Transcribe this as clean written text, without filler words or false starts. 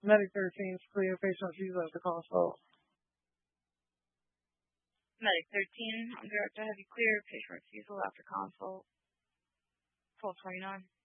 Medic 13, clear patient refusal after consult. Medic 13, I'm directed to have you clear patient refusal after consult. 1229.